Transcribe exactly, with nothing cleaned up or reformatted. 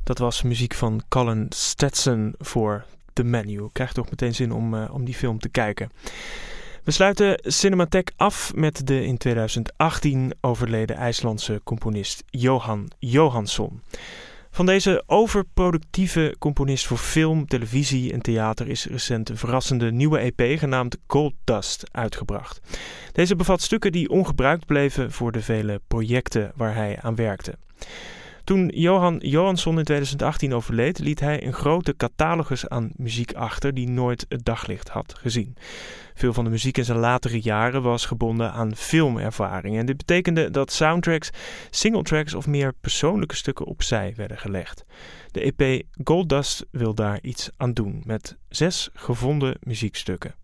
Dat was muziek van Colin Stetson voor The Menu. Ik krijg toch meteen zin om, uh, om die film te kijken. We sluiten Cinematheek af met de in tweeduizend achttien overleden IJslandse componist Jóhann Jóhannsson. Van deze overproductieve componist voor film, televisie en theater is recent een verrassende nieuwe E P genaamd Gold Dust uitgebracht. Deze bevat stukken die ongebruikt bleven voor de vele projecten waar hij aan werkte. Toen Jóhann Jóhannsson in tweeduizend achttien overleed, liet hij een grote catalogus aan muziek achter die nooit het daglicht had gezien. Veel van de muziek in zijn latere jaren was gebonden aan filmervaring en dit betekende dat soundtracks, singletracks of meer persoonlijke stukken opzij werden gelegd. De E P Gold Dust wil daar iets aan doen met zes gevonden muziekstukken.